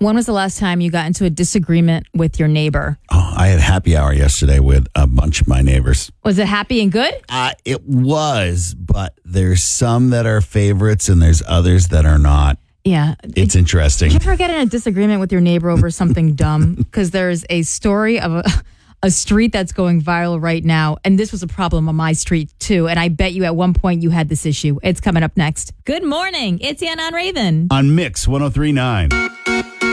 When was the last time you got into a disagreement with your neighbor? Oh, I had happy hour yesterday with a bunch of my neighbors. Was it happy and good? It was, but there's some that are favorites and there's others that are not. Yeah. It's interesting. Did you ever get in a disagreement with your neighbor over something dumb? Because there's a story of a street that's going viral right now. And this was a problem on my street, too. And I bet you at one point you had this issue. It's coming up next. Good morning. It's Yana on Raven. On Mix 103.9.